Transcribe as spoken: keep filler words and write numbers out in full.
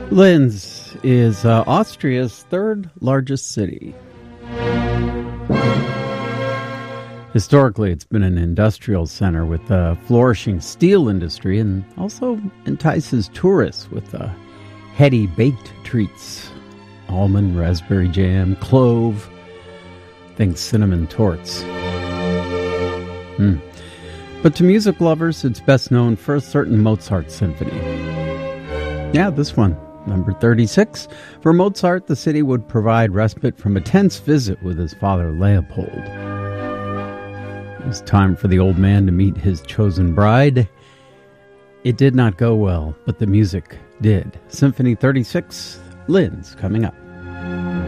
Linz is uh, Austria's third largest city. Historically, it's been an industrial center with a flourishing steel industry and also entices tourists with uh, heady baked treats. Almond, raspberry jam, clove, think cinnamon torts. Mm. But to music lovers, it's best known for a certain Mozart symphony. Yeah, this one, number thirty-six. For Mozart, the city would provide respite from a tense visit with his father Leopold. It was time for the old man to meet his chosen bride. It did not go well, but the music did. Symphony thirty-six, Linz, coming up.